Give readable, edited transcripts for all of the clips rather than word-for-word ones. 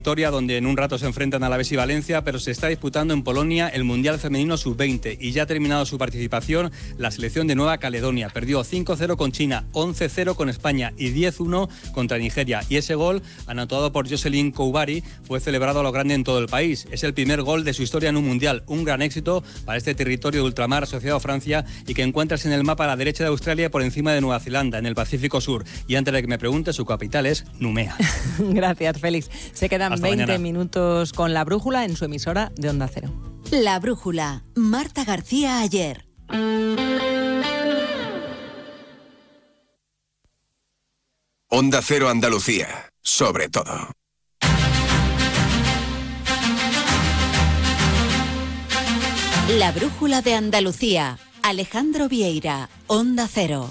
Victoria, donde en un rato se enfrentan Alavés y Valencia, pero se está disputando en Polonia el Mundial Femenino Sub-20 y ya ha terminado su participación la selección de Nueva Caledonia. Perdió 5-0 con China, 11-0 con España y 10-1 contra Nigeria. Y ese gol, anotado por Jocelyn Koubari, fue celebrado a lo grande en todo el país. Es el primer gol de su historia en un Mundial, un gran éxito para este territorio de ultramar asociado a Francia y que encuentras en el mapa a la derecha de Australia por encima de Nueva Zelanda, en el Pacífico Sur. Y antes de que me pregunte, su capital es Numea. Gracias, Félix. Se quedan Hasta 20 mañana. minutos con La Brújula en su emisora de Onda Cero. La Brújula, Marta García Ayer. Onda Cero Andalucía, sobre todo. La Brújula de Andalucía, Alejandro Vieira, Onda Cero.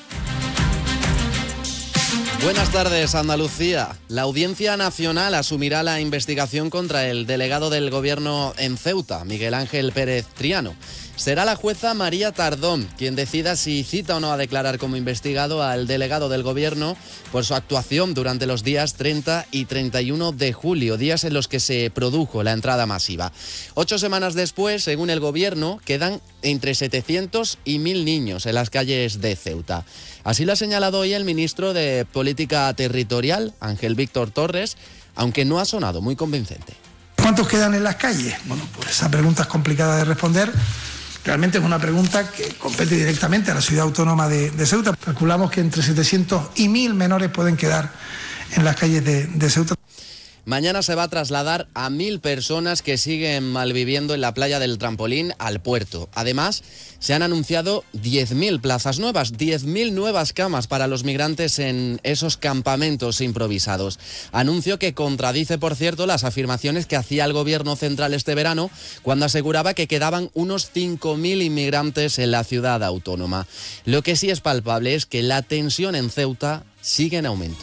Buenas tardes, Andalucía. La Audiencia Nacional asumirá la investigación contra el delegado del Gobierno en Ceuta, Miguel Ángel Pérez Triano. Será la jueza María Tardón quien decida si cita o no a declarar como investigado al delegado del Gobierno por su actuación durante los días 30 y 31 de julio, días en los que se produjo la entrada masiva. 8 semanas después, según el Gobierno, quedan entre 700 y 1.000 niños en las calles de Ceuta. Así lo ha señalado hoy el ministro de Política Territorial, Ángel Víctor Torres, aunque no ha sonado muy convincente. ¿Cuántos quedan en las calles? Bueno, pues esa pregunta es complicada de responder. Realmente es una pregunta que compete directamente a la ciudad autónoma de Ceuta. Calculamos que entre 700 y 1.000 menores pueden quedar en las calles de Ceuta. Mañana se va a trasladar a 1.000 personas que siguen malviviendo en la playa del Trampolín al puerto. Además, se han anunciado 10.000 plazas nuevas, 10.000 nuevas camas para los migrantes en esos campamentos improvisados. Anuncio que contradice, por cierto, las afirmaciones que hacía el Gobierno central este verano cuando aseguraba que quedaban unos 5.000 inmigrantes en la ciudad autónoma. Lo que sí es palpable es que la tensión en Ceuta sigue en aumento.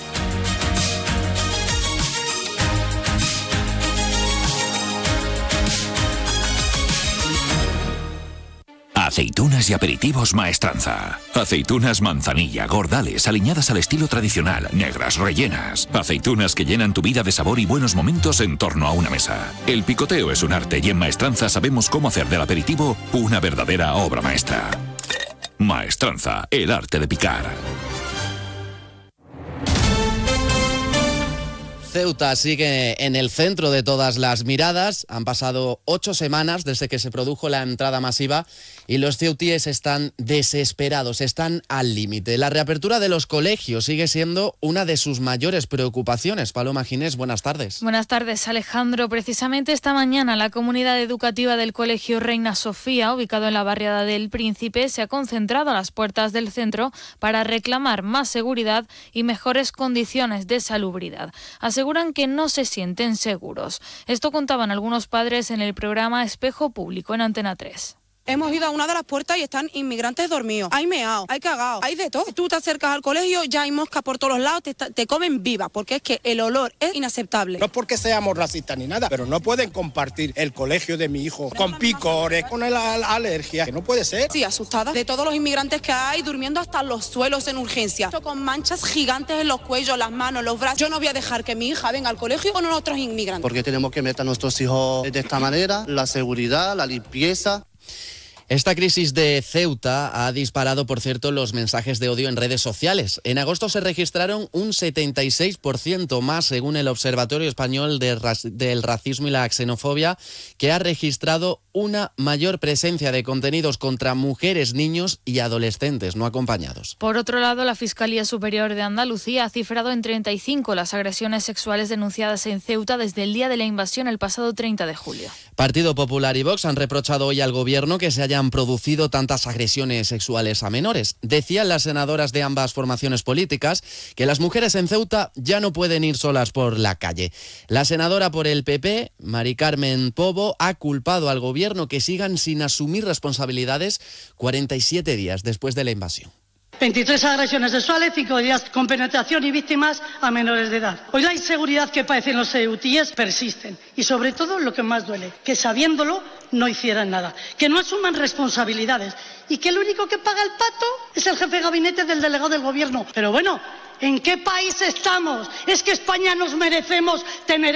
Aceitunas y aperitivos Maestranza. Aceitunas manzanilla, gordales, aliñadas al estilo tradicional, negras, rellenas. Aceitunas que llenan tu vida de sabor y buenos momentos en torno a una mesa. El picoteo es un arte y en Maestranza sabemos cómo hacer del aperitivo una verdadera obra maestra. Maestranza, el arte de picar. Ceuta sigue en el centro de todas las miradas. Han pasado 8 semanas desde que se produjo la entrada masiva y los ceutíes están desesperados, están al límite. La reapertura de los colegios sigue siendo una de sus mayores preocupaciones. Paloma Ginés, buenas tardes. Buenas tardes, Alejandro. Precisamente esta mañana la comunidad educativa del Colegio Reina Sofía, ubicado en la barriada del Príncipe, se ha concentrado a las puertas del centro para reclamar más seguridad y mejores condiciones de salubridad. Aseguran que no se sienten seguros. Esto contaban algunos padres en el programa Espejo Público en Antena 3. Hemos ido a una de las puertas y están inmigrantes dormidos. Hay meao, hay cagao, hay de todo. Tú te acercas al colegio, ya hay moscas por todos los lados, te comen viva, porque es que el olor es inaceptable. No es porque seamos racistas ni nada, pero no pueden compartir el colegio de mi hijo con picores, con alergia, que no puede ser. Sí, asustada de todos los inmigrantes que hay, durmiendo hasta los suelos en urgencia, con manchas gigantes en los cuellos, las manos, los brazos. Yo no voy a dejar que mi hija venga al colegio con otros inmigrantes. Porque tenemos que meter a nuestros hijos de esta manera, la seguridad, la limpieza. Esta crisis de Ceuta ha disparado, por cierto, los mensajes de odio en redes sociales. En agosto se registraron un 76% más, según el Observatorio Español del Racismo y la Xenofobia, que ha registrado una mayor presencia de contenidos contra mujeres, niños y adolescentes no acompañados. Por otro lado, la Fiscalía Superior de Andalucía ha cifrado en 35 las agresiones sexuales denunciadas en Ceuta desde el día de la invasión el pasado 30 de julio. Partido Popular y Vox han reprochado hoy al Gobierno que se hayan producido tantas agresiones sexuales a menores. Decían las senadoras de ambas formaciones políticas que las mujeres en Ceuta ya no pueden ir solas por la calle. La senadora por el PP, Mari Carmen Pobo, ha culpado al Gobierno que sigan sin asumir responsabilidades 47 días después de la invasión. 23 agresiones sexuales, 5 días con penetración y víctimas a menores de edad. Hoy la inseguridad que padecen los ceutíes persisten y sobre todo lo que más duele, que sabiéndolo no hicieran nada, que no asuman responsabilidades y que el único que paga el pato es el jefe de gabinete del delegado del Gobierno. Pero bueno, ¿En qué país estamos? Es que España nos merecemos tener